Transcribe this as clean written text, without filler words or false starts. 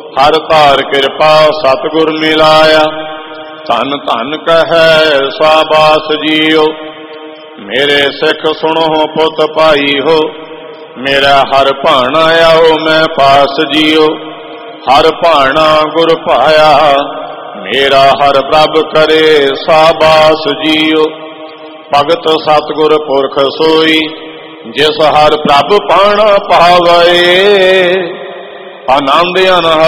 हर तार कृपा सतगुर मिलाया। धन धन कहे शाबाश जियो, मेरे सिख सुनो पुत भाई हो। मेरा हर भाना आओ मैं पास जियो, हर भाना गुर पाया। मेरा हर प्रभ करे शाबाश जियो। भगत सतगुर पुरख सोई, जिस हर प्रभ पाना पावे। आनंद अनहद